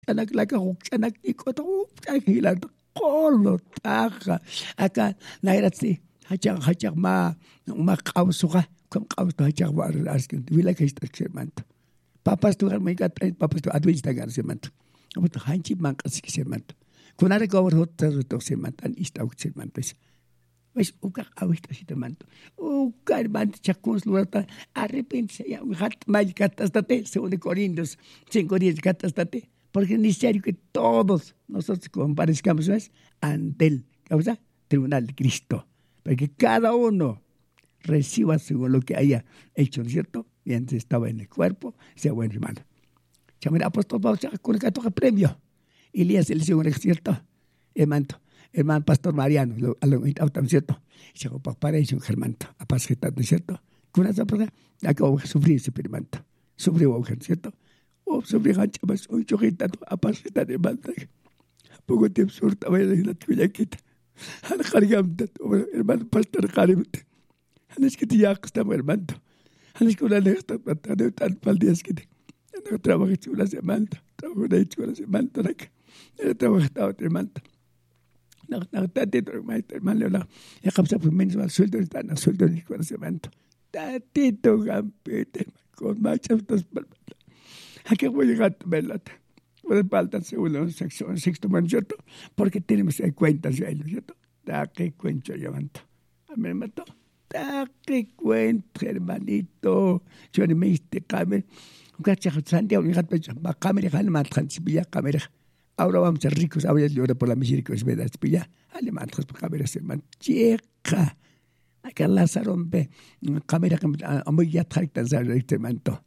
Chanak chanak ikoto chakila kolo taja acá nairatsi hachak ma qawsuqa kam qawsta hachak wa askin wila que está xermanto papas tu me gat papas tu advista gar xermanto aber hanchi man qasik xermanto kunare gobor hotter to xermanto an ist auch xermanto pues uka awista xermanto uka man chakuns luata arrepense ya hat mal catastate según Corintios 5:10 catastate porque es necesario que todos nosotros comparezcamos ante el tribunal de Cristo, para que cada uno reciba según lo que haya hecho, ¿no es cierto? Mientras estaba en el cuerpo, sea buen hermano. Chamera apóstol Pablo con el 14 premio. Elías el segundo, ¿es cierto? Hermano pastor Mariano, ¿no es cierto? Llegó para eso, hermano, a pasar, ¿no es cierto? Con esa persona, acabó de sufrir ese hermano. Sufrió, ¿no es cierto? Sobre hanchamas hoy chojita a pasita de manta poco tiempo surta vaya la tuya quita al cargamta hermano pastor cargamta es que ya está hermano es que una nesta patana tan paldias que no trabaja chula semana trabajo de chula semana era trabajado hermano no tate hermano la ya capsa por menos al sueldo está en sueldo de chula semana tatito gampete con machas Aquí voy a llegar a verla. Puede faltar según sección sexto man, ¿cierto? Porque tenemos cuentas ya, ¿no es cierto? Da que cuento llevando. A mí me mató. Da que cuento, hermanito. Yo ni me hice cámara. Santiago, ni gato, va cámara, alemán, transipilla, cámara. Ahora vamos a ser ricos, ahora es llora por la misericordia, ¿verdad? Spilla, alemán, cámara, hermano. Checa. Acá Lázaro, cámara, muy ya tractan, hermano.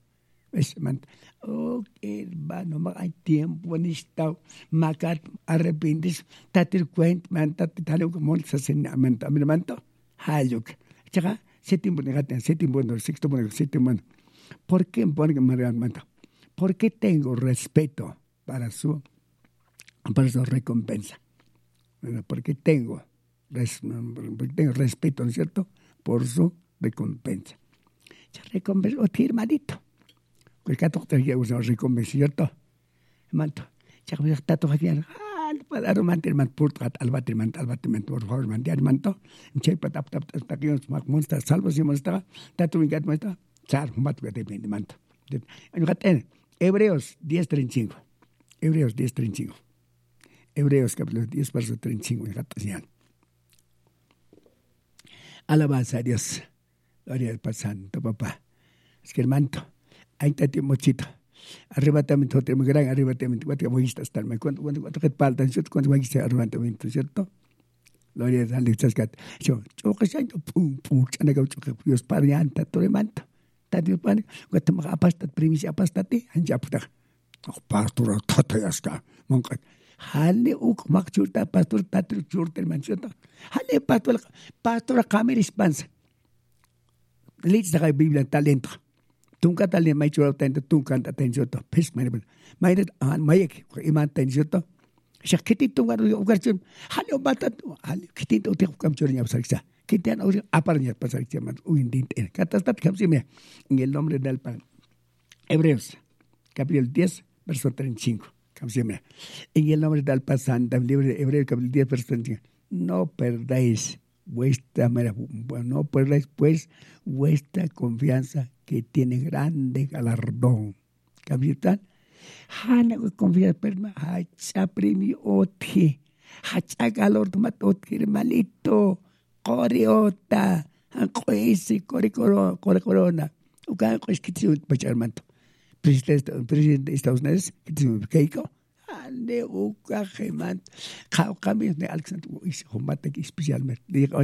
Hermano, no hay tiempo en esto. Macar arrepientes, tatir cuent, mantate tal como se hacen a mi manto. Hayuk. Chaga, séptimo negate, séptimo, sexto, séptimo. ¿Por qué pone manto? Porque tengo respeto para su recompensa. Porque tengo respeto, ¿no es cierto? Por su recompensa. Recompensa, o hermanito. El cato te llega a recompensa, ¿cierto? Manto. Ya que está todo aquí. Para romante el manto, al batimento, por favor, mantear manto. Che, patap, hasta aquí nos monsta, salvo si monsta, tatu en gat monsta, char, un bato que te pende manto. Hebreos 10:35. Hebreos 10:35. Hebreos capítulo 10, verso 35. Alabanza a Dios. Gloria al Padre Santo, papá. Es que el manto. Ahí está tu mochita. Arrebatamiento, un gran arrebatamiento. ¿Cuánto voy a estar? ¿Cuánto que faltan? ¿Cuánto voy a estar arrebatamiento? ¿Cierto? Gloria a Dios. Yo que soy pum, chanaga, Dios Padre, anta, todo el manto. Tati, pan, cuánto me apasta, primicia, apastate, anjaputa. Pastor, tata, ya está. Monca. Hale, makchurta, pastor, tata, churta, el manchota. Hale, pastor, cameris panza. Lees de la Biblia, talento. Tunka tal mai chura tente tunka atención to pes mai mai iman atención to shakiti tunga ugarchim halo batat halo kiti to te kam chura ya sarxa kiti an ori aparnya pasarxa man uindin katastat kamsime en el nombre del Padre. Hebreos capítulo 10 verso 35 kamsime en el nombre del Padre Santo, libro de Hebreos capítulo 10 verso 35. No perdáis no perdáis pues vuestra confianza, que tiene grande galardón. Capitán, hana confianza perma, hacha premio oti, hacha galor tomat oti malito, coreota, ancoesi, corona, uka es que te pacharmanto. Presidente de Estados Unidos, que te Keiko, ande uka geman, cambios de Alexander, homate especialmente,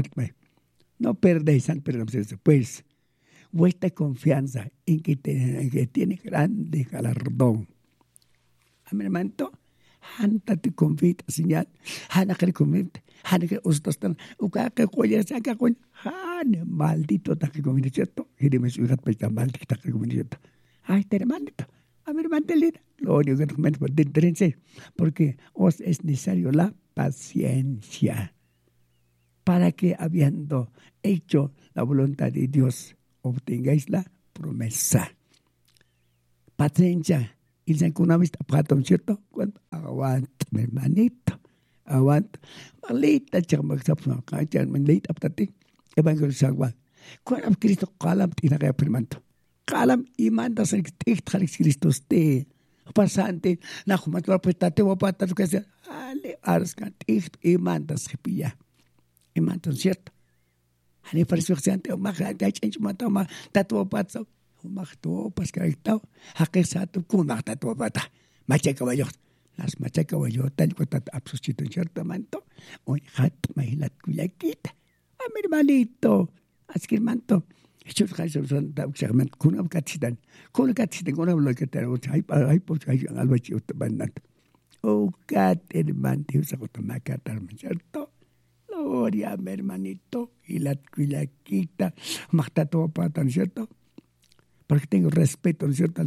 no perdéis, pues, vuestra confianza en que tiene grande galardón. Amén, hermano. Hanta te confita, señal. Hana que confita. Hana que ostostan. Uka que cuya saca con. Hana maldito ta que confita, ¿cierto? Y dime su hija pesta maldito ta que confita, ¿cierto? Ay, te hermanito. Amén, hermano. Lo único que nos por diferencia, porque os es necesario la paciencia para que, habiendo hecho la voluntad de Dios, obtengáis la promesa. Paciencia Y se economista, ¿no es cierto? Cuando aguanta, mi hermanito, aguanta. Malita, chama, sapno, cancha, malita, aptati. Evangelio sagwa. Cuando Cristo calam, tina que permanto. Calam, y manda ser Cristo ste. Pasante, na jumat lo petate o pata que se ale arskan y manda se pilla. Y manda, ¿cierto? Ani parece que o más de change mata o más tatuo patso. O más todo pas que está. Haque sato con más tatuo pata. Macha caballo. Las macha caballo tal cual absuchito cierto manto. Un hat mahilat kuyakita. A mi hermanito. Así que manto. Yo son segment kuna katsidan. Kuna katsidan kuna lo que te hay por hay algo chido banat. O cat hermano usa con macatar, ¿cierto? Gloria, mi hermanito, y la quita, mata todo para, ¿no es cierto? Porque tengo respeto, ¿no es cierto?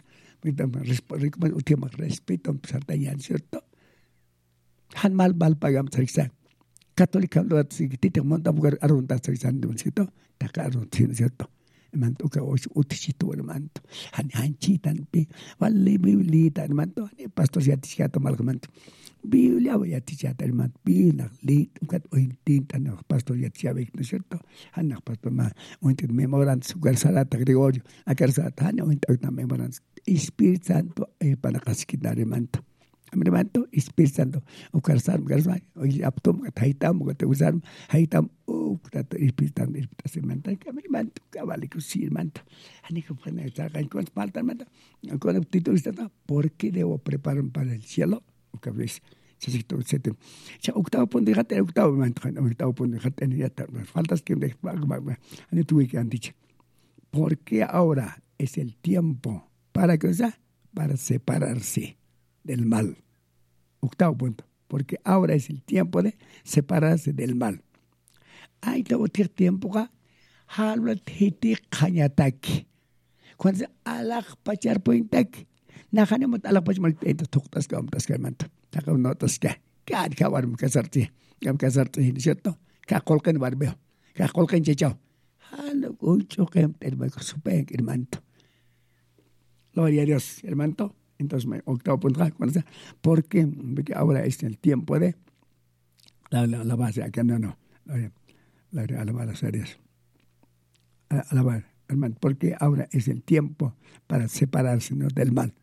Último respeto, ¿no es cierto? Han mal pagam, ¿sabes? Católica, lo hace que te monta a jugar a ronda, ¿sabes? ¿No es cierto? Tacaron, ¿no es cierto? Manto que hoy utichito hermano, hanchitan pi, vale biblita hermano, pastor ya te siga tomar hermano. Biblia voy a tichar hermano, Biblia lit, kat hoy tinta no pastor ya te ¿no es cierto? Hanak pastor ma, hoy te memoran su salata Gregorio, a salata no hoy te memoran Espíritu Santo para casquitar hermano. Hermano, Espíritu Santo, o carsam, hoy aptom, haitam, te usar, haitam, tanto Espíritu Santo, hermano, cabal, que sí, hermano. Ani que pone esta cuánto falta, hermano. Con el título está, ¿por qué debo preparar para el cielo? O que ves, octavo punto, déjate, octavo punto, déjate, ya está, faltas que me ani tuve que han dicho. ¿Por qué ahora es el tiempo para qué cosa? Para separarse del mal. Octavo punto, porque ahora es el tiempo de separarse del mal. Hay que otro tiempo que habla de cañataki. Cuando se alaj pachar pointak, najane mot alaj pachar pointak, tuktas ka umtas ka manta, taka unotas ka, kad ka warum kasarti, ¿cierto? Ka kolken barbeo, ka kolken chechao. Halo ucho que terma supen hermano. Gloria a Dios, hermano. Entonces, octavo punto, porque ahora es el tiempo de la base, acá no, alabar las áreas. Alabar, hermano, porque ahora es el tiempo para separarse, ¿no?, del mal.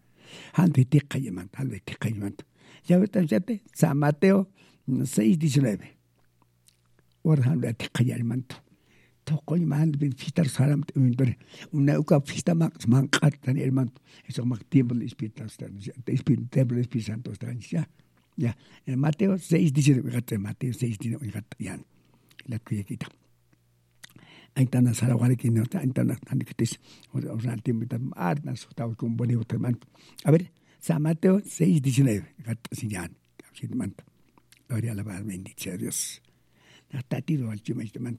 Ya ves, San Mateo 6:19. Ahora, hermano. Tokoy man bin fitar salam una uka fista max mancat tan hermano eso más tiempo del Espíritu Santo el Espíritu Santo está ya en Mateo 6:19 Mateo 6:19 ya la cuyekita ahí está na sarawale que no está na anikites o tiempo tan arna sotao con bonito hermano a ver San Mateo 6:19 señal hermano gloria a la bendita Dios hasta tiro al chimo hermano.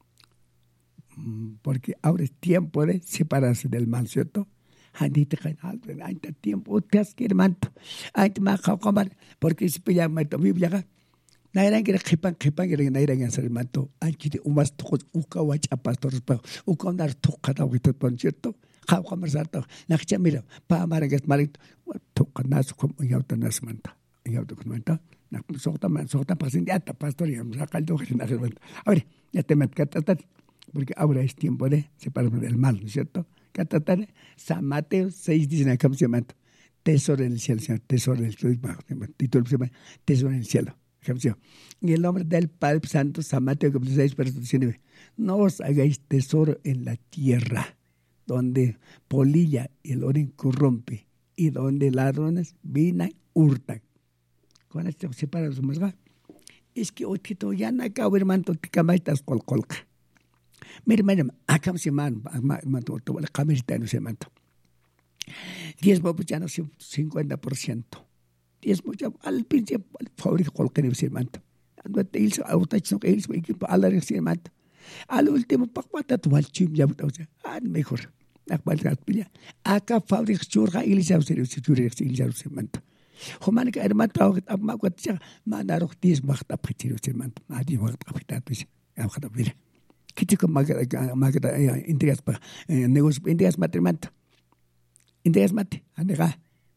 Porque ahora es tiempo de separarse del mal, ¿cierto? Hay tiempo, hermano. Porque si pillan mato Biblia, nairán que repan que nairán hacer mato. Hay que umas tocos uka wacha pastores pa uka dar tocada ahorita, ¿cierto? How conversar nacha mira pa maragas marit toca nasu como yauta nasmanta. Yauta comenta. Na sota pasindiata pastor y sacaldo que na. A ver, ya te metcata. Porque ahora es tiempo de separarme del mal, ¿no es cierto? San Mateo 6:19, ¿cómo se llama? Tesoro en el cielo, Señor, tesoro en el cielo, título se llama tesoro en el cielo. En el nombre del Padre Santo, San Mateo 6, verso 19, no os hagáis tesoro en la tierra, donde polilla y el orín corrompe, y donde ladrones vienen hurtan. Con esto se para su mesga. Es que hoy que ya no acabo, hermano, te camaitas colcolca. Mira, acá se man, la camerita no se manta. 10 ya no sé, 50%. 10 ya al principio, al favorito cualquier se manta. Ando te hizo autach no que hizo equipo a la se manta. Al último pacuata tu al chim ya botausa. Mejor. Acá favorito churra y se se manta. Humanica hermano ma cuatcha mandaron 10 magta petiro se manta. Adi magta petatu. Agada vira. Kitiko magda intrigas pa negocio intrigas matrimonio. Intrigas mate, anega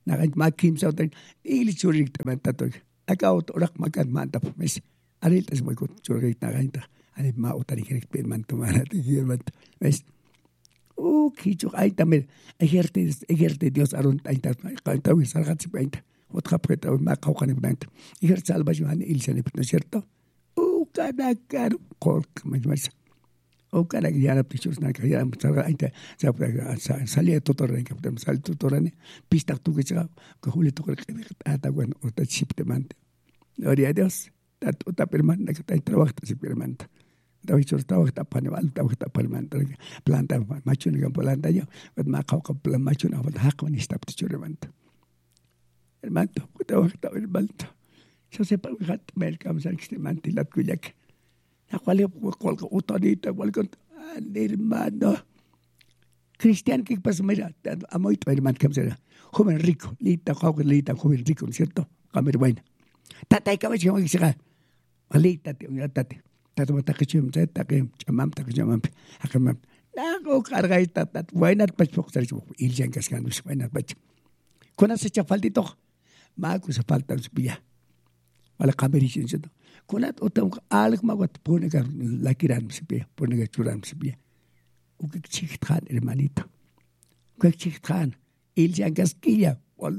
Nagan makim sa utan ili churik taman tatoy. Akaw orak makan mantap mes. Aril tas mo ko churik nagan ta. Ani ma utari kirek per man tumana tigir man mes. Kichuk ay tamel egerte Dios aron tainta kanta wisargat si painta. Otra preta ma kaukan ibnant. Egert salva Johan ilsane ¿no es cierto? Cada caro colk más. O cada guiara pichos na guiara salga ainta salía totorren que podemos salir totorren pista tu que cha que hule to que ata bueno o ta chip de mante. Gloria a Dios. Ta permanda que ta trabajo si permanda. Da bicho estaba está paneval está permanda planta macho ni planta yo ma kauka plan macho na hak ni está pichuremanta. Hermano, está hermano. Yo sé para que me alcanza este mantilat kuyak. La cual yo colgo utonita, colgo hermano. Cristiano que pasa mira, a muy hermano que será. Joven rico, lita joven rico, ¿cierto? Camer buena. Tata y caballo que será. Alita te una tate. Tata mata que chum tata que chamam ta que chamam. Akamam. Na go carga esta tat buena pas poco ser il jan que scan buena bach. Con ese chafaldito. Ma ku sa falta subia. Wala kamerishin siya to. Kunat utang alik magot punaga lakiran sibia, punaga churan sibia. Ukik chikhan hermanito. Ukik chikhan. Ilja gaskilla.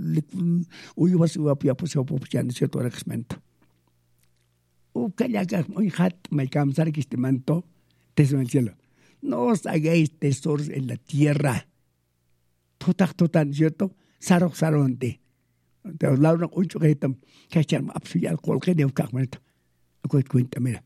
Uyuwas uapia po sa popusyan siya to reksmento. Ukayagas muy hat may kamsar kistimanto tesoro en el cielo. No os hagáis tesoros en la tierra. Totan, ¿cierto? Saronte. Te hablaron un chuquetam que echan absolutamente cualquier de un cagmento. Cuenta, mira.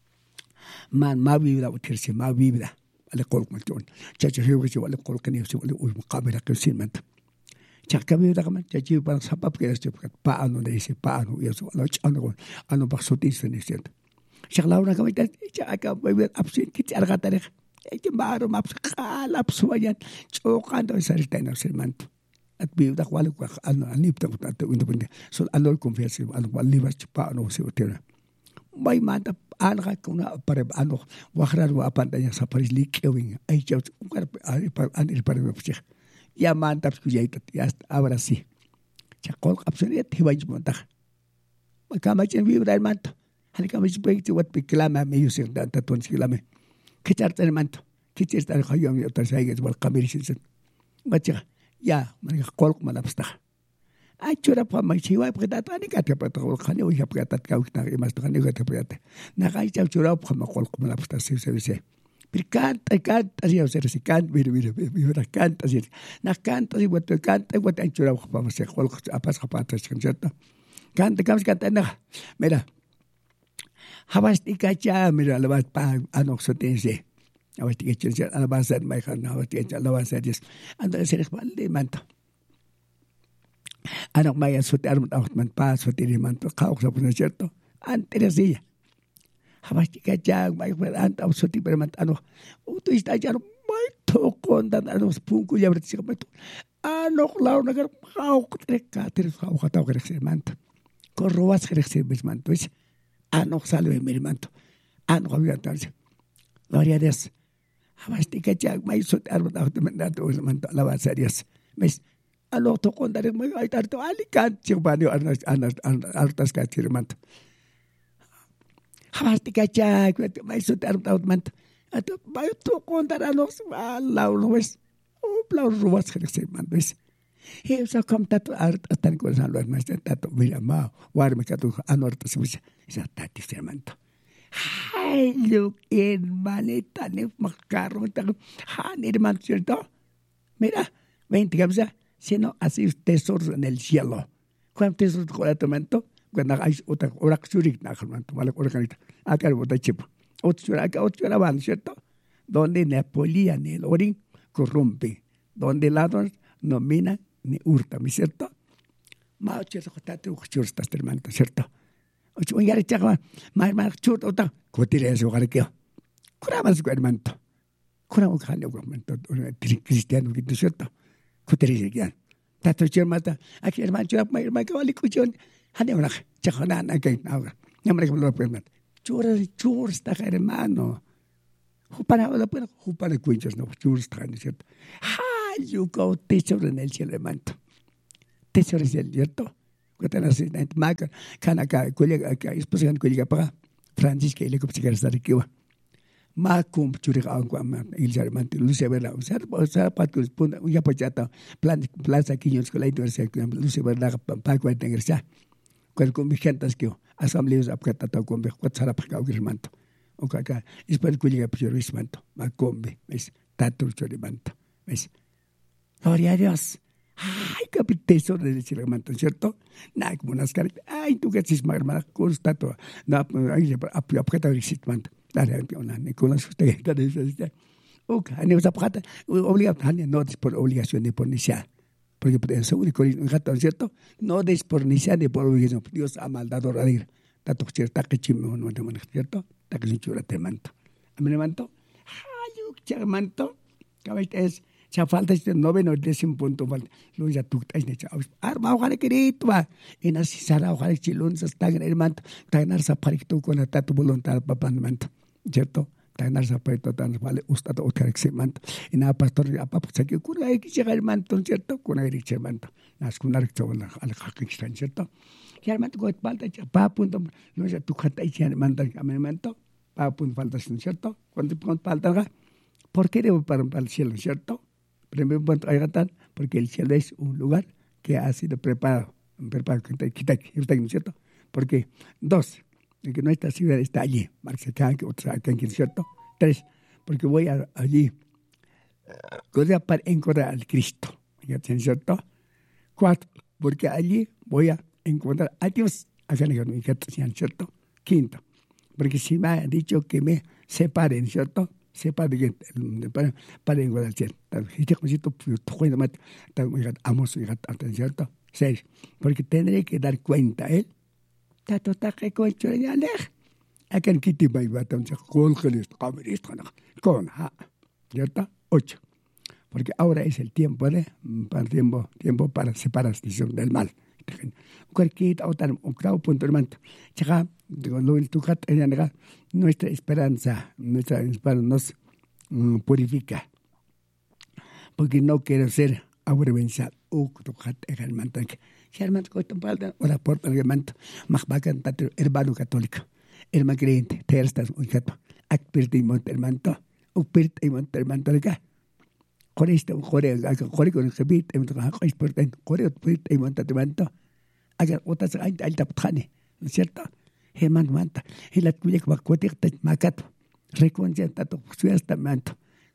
Man, más vibra, utirse, más vibra. Vale, colcón. Chacho, yo vale, colcón, yo vale, uy, cámara que sin manta. Chaca vibra, chachi, para sapap, que es paano, le dice paano, y eso, ano, pasotis, en el centro. Chaclauna, camita, chaca, vibra, absolutamente, que argatare. Que maro, maps, calapsuayan, chocando, esa rita, ser manto. At biuda kwalo kwa anip ta independent so alol confianza al liver pa no se utera may mata alga kuna para ano wahrar wa pantalla sa paris liquewing ay chau ukar anil para me puche ya manta kujait ya ahora sí chakol absolut hibaj monta kama chen vibra el manto hal kama chpeit wat piklama me yusir da tatun silame kichart el manto kichart el khayam yotar sayget wal qamirishin bacha ya, man kolk malapsta. Ay chura pa magchiwa pagkatata ni kate patol khani o yapkatat ka ukna imas khani kate pagkatata. Nakay chura pa makolk malapsta se. Pirkanta así o ser si mira canta así. Na canta así what an chura pa se kolk apas kapata cierto. Canta na. Mira. Habasti kacha mira labat pa anoxotense. Awas tiga cerita alabasan mereka, awas tiga alabasan dia. Anda serek balik mantap. Anak maya sutar man pas sutir mantap kau sapun cerita. Ante sih. Awas tiga jang baik beranta sutir bermantap. Anu, tu istajar baik tokon dan anu sepungku ya berarti siapa itu. Anu lau nagar kau terus kau kata kerek mantap. Kau ruas kerek mantap. Anu salve mantap. Anu kau yang tahu. Gloria a Dios. Habasti kacang may sutar mo daw mandato manto alawas a Dios. Mes alo to kon dari may ay tarto alikan chibani artas ka tirmanto. Habasti kacang may sutar mo daw manto. Ato may to kon dari ano law wes. O law ruwas ka manto wes. He sa kam tato atan ko sa lawas mas tato bila ma war me kato anor to sibisa. Isa tati tirmanto. Ay, look in maleta ni macaron ni hermano, ¿cierto? Mira, 20 camisa, sino así tesoros en el cielo. ¿Cuántos tesoros con el momento? Cuando hay otra hora surik na hermano, vale hora canita. Acá lo boté chip. Otra van, ¿cierto? Donde Napoleón ni el orín corrompe, donde ladrón no mina ni hurta, ¿cierto? Más cierto que está tu chursta, hermano, ¿cierto? Ocho yari chakma mar chut ota kotire eso garikio kurama su hermano kurama khane hermano cristiano que cierto kotire yan tato chermata aquí hermano churap mai mai kawali kuchon hane una chakana na kai na nyamre ko lo permat chur sta hermano para kuchos no chur sta cierto ha you go teacher en el cielo hermano tesoro es el cierto. Cuando nace maca, canaka, colega, esposa can colega para Francisca y le copsicar estar aquí va. Macum churiga agua il jarmante luce verla usar pat que punta ya pochata plaza aquí yo escuela universidad luce verla pa cuenta ingresa cual con vigentas que asambleas apcata con be cuatsara pa agreement o caca es para que llegue priorismanto macum es tatu churimanto es gloria a Dios. Ay, capiteso del chirimanto, ¿cierto? Nah, como unas caras. Ay, tú que haces más constato. No, ahí apcata risitmanto. Dale, una Nicolás usted está. Ok, a neos apcata obligado, no es por obligación de por necesidad. Porque eso único un ¿cierto? No es por necesidad de por obligación. Dios ha maldado a dir. Tato cierta que chimo no te manejas, ¿cierto? Tato sin chura te manto. A mí me manto. Ay, chamanto. Caballito es ya falta este 9 o 10 punto falta lo ya tú estás hecho arma ojalá querido va en así sala ojalá chilón se está en el manto tanar zaparito con la tatu voluntad papá manto cierto tanar zaparito tan vale usted otra que manto en a pastor a papá se que cura hay que llegar el manto cierto con el manto las con la recta al jaquistán cierto y el manto con falta ya pa punto lo ya tú canta y el manto a mi manto pa punto falta cierto cuando falta ¿por qué debo para el cielo cierto? Primero, porque el cielo es un lugar que ha sido preparado, ¿cierto? Porque 2, que nuestra ciudad está allí, ¿cierto? 3, porque voy allí para encontrar al Cristo, ¿cierto? 4, porque allí voy a encontrar a Dios, ¿cierto? 5, porque si me han dicho que me separen, ¿cierto? Sepa de para encontrar el cielo. ¿Cierto? 6. Porque tendré que dar cuenta a él. Tato taque con chorreñale. Akan kiti bai batam se colgeles cameris con ¿cierto? 8. Porque ahora es el tiempo tiempo para separación del mal. Cualquier octavo punto hermano. Chaga nuestra esperanza nos purifica. Porque no quiero ser avergonzado. Ahora por el manto, más bacán, hermano católico, hermano creyente, terstas, un jato, acpirte y montermanto, upirte y montermanto de acá. Con esto, con el jebit, es por tanto, upirte y montermanto, hagan otras altaptane, ¿no es cierto? Hermano manta, y la tuya que va a cuatirte macato, reconcienta tu suesta manto,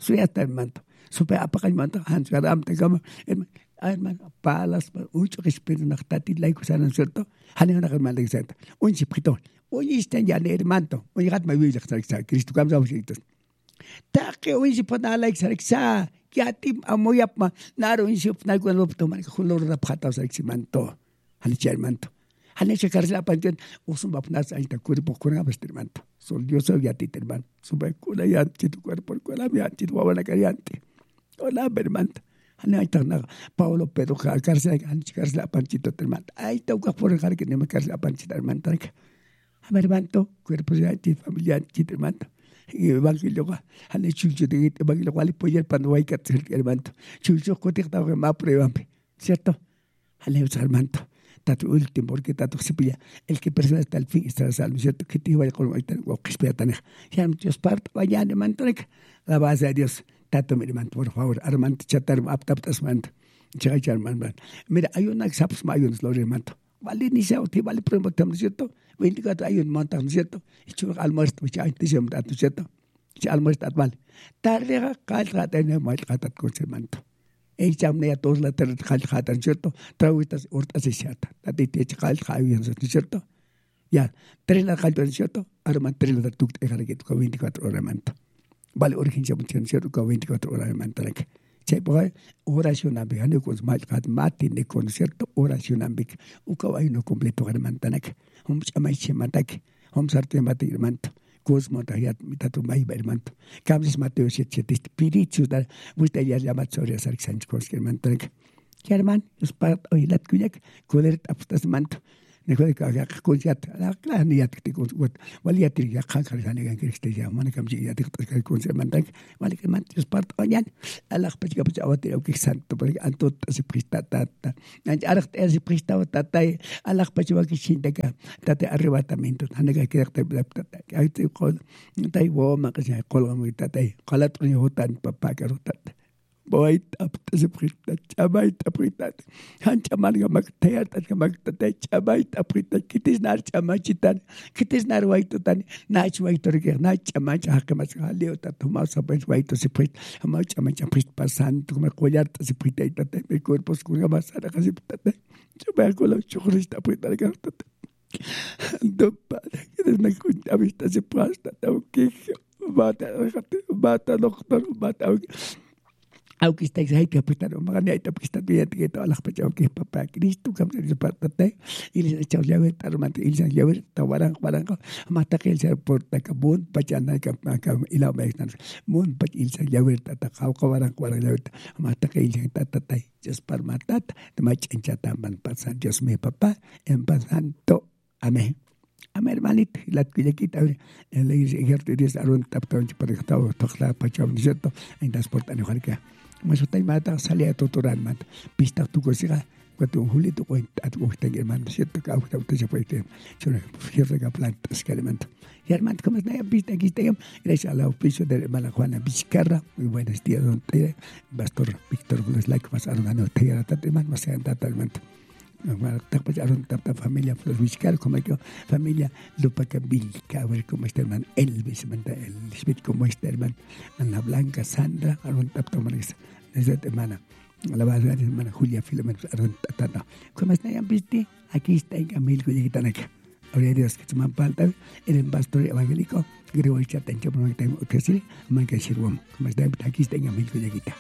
super apaga manto, hans gadam te gama, hermano, palas, mucho respeto na tati laico sana, ¿no es cierto? Hani na hermano de santa, un chipito, un istán ya de hermano, un gat me vive la Cristo camza usitos. Taque un chipona like sarxa, ya tim amoyapma, naro un chip na con lo tomar con lo rapata sarximanto, hani hermano. Hane checarse la panteón, uso un vapnas ahí te cuerpo con una vestimenta. Sol Dios soy a ti, hermano. Sube cura y anti tu cuerpo, cuela mi anti tu abuela cariante. Hola, hermano. Hane ahí está nada. Pablo Pedro, cárcel, checarse la panchita, hermano. Ahí está un por el que no me cárcel la panchita, hermano. A ver, hermano, cuerpo de anti, familia anti, hermano. Y evangelio, hane chucho de evangelio, cual y poller cuando hay que hacer, hermano. Chucho, contesta que más prueban, ¿cierto? Hane, hermano. Tato último, porque tato sepilla, el que persona hasta el fin está salvo, ¿cierto? Que te iba a colgar o que espera tan. Ya Dios parto, vaya, de mantonek, la base de Dios, tato, mi hermano, por favor, armante, chatar, aptas, manto, chachar, man. Mira, hay una exapos, hay un slore, manto. Vale, ni se te vale, pero ¿no es cierto? 24 hay un monta, ¿no es cierto? Y chulo almuerzo, ya te se ¿no es cierto? Ya almuerzo, vale. Tarde, calza, tener mal, catat, con el manto. Echamne a todos la terra jatan, ¿cierto? Traguitas, hortas y chata. La te echa ¿no es cierto? Ya, 3 la caltan, ¿cierto? Ahora 3 la tuc, que con 24 horas manto. Vale, urgencia, ¿cierto? Con 24 horas manto. Che, pues, oración ambicana con mal, matin, con cierto, oración ambic. Un caballo completo, hermantanak. Chamay chematak. Sarte matik, manto. Cosmo Tayat Mitatu Maybermanto. Camses Mateo 7, Spiritus, that which they llamat Sorias Alexander Koskermantank. German, los part o ilat kuyak, kuder apstas manto. Nikude ka kunsiat la kla ni yat ti kun wat wali yat ya kan kan sana kan kriste ya man kam ji yat ka kunsiat man tak wali ke man sport onyan ala khpach ka pach awat ke santo por antot se prista tata nan arq se prista tata ala khpach wa ke shinda ka tata arrebatamiento hanaga ke te tata ay te qol tai wo ma ka ja qol mo tata qalat ni hotan papa ka tata boy tap se prista chamay tapritat han chaman ga magtayat at magtatay chamay tapritat kitis nar chamachitan kitis nar waito tan nach waito rger nach chamach hakamas halio tatuma sabes waito se prit ama chamach prit pasan tu me collar se prita tate me cuerpo con masara casi tate chamay con la chocrista prita ga tate do padre que na cuenta vista se prasta que bata doctor bata Aunque estáis ahí que apretar magana ita pista pia que todas las pachao que papá Cristo kam se partate y les echau ya ver armate y se ya ver tawarang mata que se porta kabun pachana ka ila mesnan mun pach il se ya ver tata kawarang ya ver mata que il se tatai just par matat de mach enchata man pasan Dios mi papá en pasanto amén. Amén, hermanito, la que quita el ejercicio arun tapton para que estaba toxla pachao ni cierto en transporte ni jarka Masutay mata salía totoran mat pista tu cosira cuando julito cuenta tu tenga hermano cierto que auto se fue yo fierro que plantas que elemento y hermano como es la pista aquí está gracias al auspicio de hermana Juana Vizcarra muy buenos días don Pastor Víctor Flores like pasaron a no te era tanto hermano más se anda hermano pasaron tanta familia Flores Vizcarra como que familia Lupa Cambilca a ver cómo está hermano Elvis Smith como está hermano Ana Blanca Sandra arun tapta manis esa hermana la base de hermana Julia Filomena arun tatana como está ya viste aquí está en Camil que llegan acá ahora Dios que se me falta el pastor evangélico Gregorio Chatencho por que sí man que sirvom como está aquí está en Camil que llegan